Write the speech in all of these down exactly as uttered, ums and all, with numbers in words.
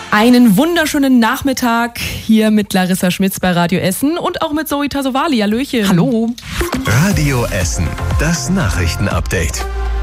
Einen wunderschönen Nachmittag hier mit Larissa Schmitz bei Radio Essen und auch mit Zoe Tassovali. Hallöchen. Hallo. Radio Essen, das Nachrichtenupdate.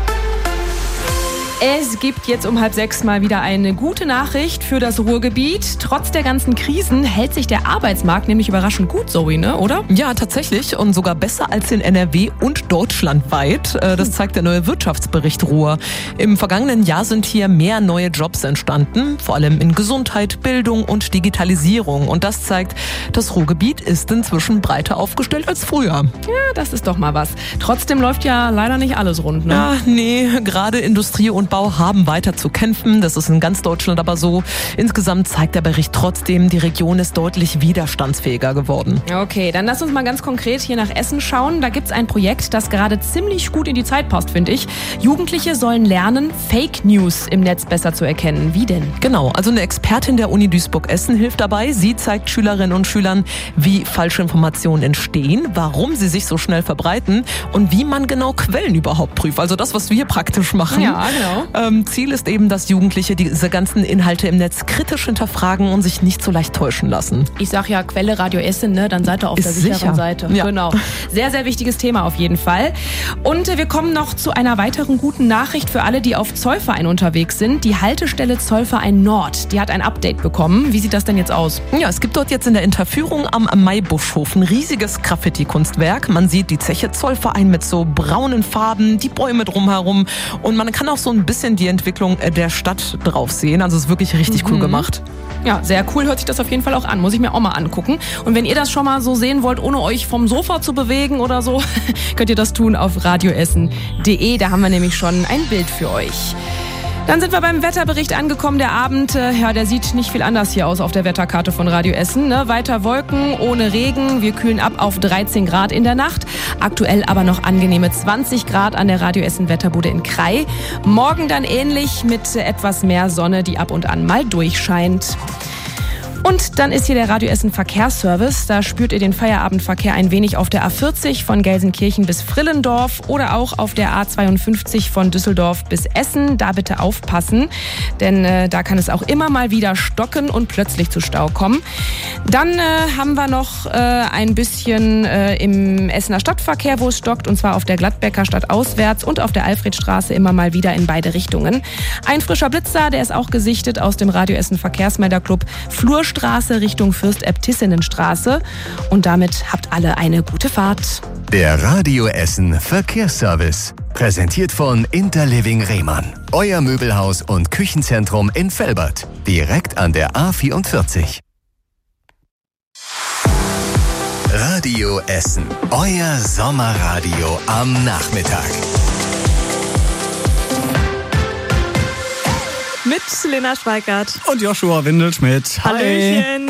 Es gibt jetzt um halb sechs mal wieder eine gute Nachricht für das Ruhrgebiet. Trotz der ganzen Krisen hält sich der Arbeitsmarkt nämlich überraschend gut, Zoe, ne? Oder? Ja, tatsächlich. Und sogar besser als in N R W und deutschlandweit. Das zeigt der neue Wirtschaftsbericht Ruhr. Im vergangenen Jahr sind hier mehr neue Jobs entstanden. Vor allem in Gesundheit, Bildung und Digitalisierung. Und das zeigt, das Ruhrgebiet ist inzwischen breiter aufgestellt als früher. Ja, das ist doch mal was. Trotzdem läuft ja leider nicht alles rund, ne? Ja, nee, gerade Industrie und Bau haben weiter zu kämpfen. Das ist in ganz Deutschland aber so. Insgesamt zeigt der Bericht trotzdem, die Region ist deutlich widerstandsfähiger geworden. Okay, dann lass uns mal ganz konkret hier nach Essen schauen. Da gibt's ein Projekt, das gerade ziemlich gut in die Zeit passt, finde ich. Jugendliche sollen lernen, Fake News im Netz besser zu erkennen. Wie denn? Genau, also eine Expertin der Uni Duisburg-Essen hilft dabei. Sie zeigt Schülerinnen und Schülern, wie falsche Informationen entstehen, warum sie sich so schnell verbreiten und wie man genau Quellen überhaupt prüft. Also das, was wir praktisch machen. Ja, genau. Ähm, Ziel ist eben, dass Jugendliche diese ganzen Inhalte im Netz kritisch hinterfragen und sich nicht so leicht täuschen lassen. Ich sag ja Quelle Radio Essen, ne? Dann seid ihr auf Ist der sicheren sicher. Seite. Ja. Genau. Sehr, sehr wichtiges Thema auf jeden Fall. Und äh, wir kommen noch zu einer weiteren guten Nachricht für alle, die auf Zollverein unterwegs sind. Die Haltestelle Zollverein Nord, die hat ein Update bekommen. Wie sieht das denn jetzt aus? Ja, es gibt dort jetzt in der Interführung am Maibuschhof ein riesiges Graffiti-Kunstwerk. Man sieht die Zeche Zollverein mit so braunen Farben, die Bäume drumherum und man kann auch so ein bisschen die Entwicklung der Stadt drauf sehen. Also es ist wirklich richtig Mhm. cool gemacht. Ja, sehr cool hört sich das auf jeden Fall auch an. Muss ich mir auch mal angucken. Und wenn ihr das schon mal so sehen wollt, ohne euch vom Sofa zu bewegen oder so, könnt ihr das tun auf radioessen punkt de. Da haben wir nämlich schon ein Bild für euch. Dann sind wir beim Wetterbericht angekommen. Der Abend, äh, ja, der sieht nicht viel anders hier aus auf der Wetterkarte von Radio Essen. Ne? Weiter Wolken, ohne Regen. Wir kühlen ab auf dreizehn Grad in der Nacht. Aktuell aber noch angenehme zwanzig Grad an der Radio Essen Wetterbude in Krai. Morgen dann ähnlich mit äh, etwas mehr Sonne, die ab und an mal durchscheint. Und dann ist hier der Radio Essen Verkehrsservice. Da spürt ihr den Feierabendverkehr ein wenig auf der A vierzig von Gelsenkirchen bis Frillendorf oder auch auf der A zweiundfünfzig von Düsseldorf bis Essen. Da bitte aufpassen, denn äh, da kann es auch immer mal wieder stocken und plötzlich zu Stau kommen. Dann äh, haben wir noch äh, ein bisschen äh, im Essener Stadtverkehr, wo es stockt, und zwar auf der Gladbecker Stadt auswärts und auf der Alfredstraße immer mal wieder in beide Richtungen. Ein frischer Blitzer, der ist auch gesichtet aus dem Radio Essen Verkehrsmelderclub Flurstraße Richtung Fürst-Epp-Tissinen-Straße. Und damit habt alle eine gute Fahrt. Der Radio Essen Verkehrsservice. Präsentiert von Interliving Rehmann. Euer Möbelhaus und Küchenzentrum in Velbert. Direkt an der A vierundvierzig. Radio Essen. Euer Sommerradio am Nachmittag. Mit Lena Schweikart Und Joshua Windelschmidt. Hallöchen.